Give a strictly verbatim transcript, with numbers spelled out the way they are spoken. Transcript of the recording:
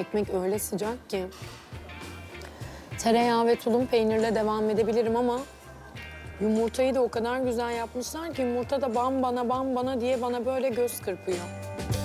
Ekmek öyle sıcak ki. Tereyağı ve tulum peynirle devam edebilirim ama yumurtayı da o kadar güzel yapmışlar ki yumurta da bam bana bam bana diye bana böyle göz kırpıyor.